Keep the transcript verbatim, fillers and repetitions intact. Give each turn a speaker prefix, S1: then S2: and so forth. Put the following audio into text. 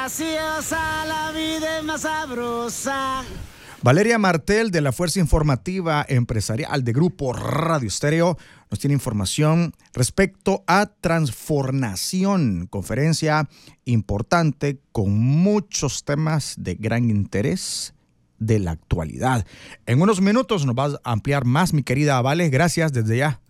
S1: graciosa, la vida es más sabrosa.
S2: Valeria Martel, de la Fuerza Informativa Empresarial de Grupo Radio Estéreo, nos tiene información respecto a Transformación, conferencia importante con muchos temas de gran interés de la actualidad. En unos minutos nos vas a ampliar más, mi querida Vale. Gracias desde ya.